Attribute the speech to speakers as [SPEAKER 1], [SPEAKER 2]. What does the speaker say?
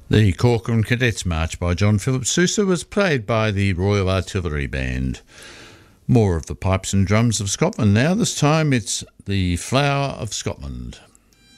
[SPEAKER 1] The Corcoran Cadets March by John Philip Sousa was played by the Royal Artillery Band. More of the pipes and drums of Scotland now. This time it's the Flower of Scotland.